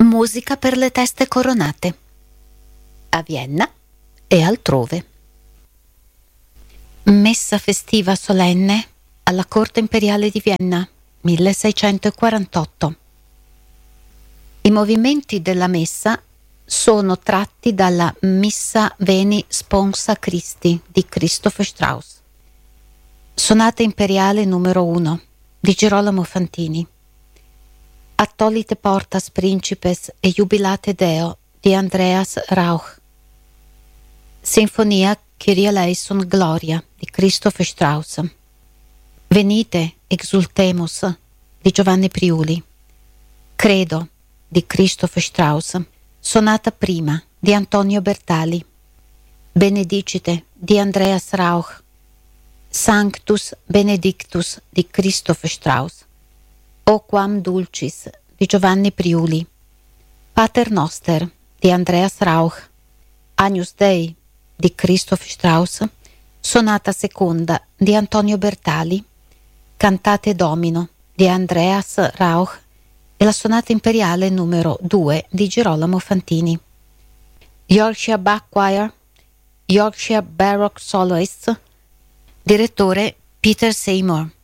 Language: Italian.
Musica per le teste coronate. A Vienna e altrove. Messa festiva solenne alla Corte Imperiale di Vienna, 1648. I movimenti della messa sono tratti dalla Missa Veni Sponsa Christi di Christoph Strauss. Sonata imperiale numero 1 di Girolamo Fantini. Attolite portas principes e jubilate Deo di Andreas Rauch. Sinfonia Kyrie eleison Gloria di Christoph Strauss. Venite exultemus di Giovanni Priuli. Credo di Christoph Strauss. Sonata prima di Antonio Bertali. Benedicite di Andreas Rauch. Sanctus Benedictus di Christoph Strauss. O quam dulcis di Giovanni Priuli. Pater Noster di Andreas Rauch. Agnus Dei di Christoph Strauss. Sonata seconda di Antonio Bertali. Cantate Domino di Andreas Rauch e la sonata imperiale numero 2 di Girolamo Fantini. Yorkshire Bach Choir, Yorkshire Baroque Soloists, direttore Peter Seymour.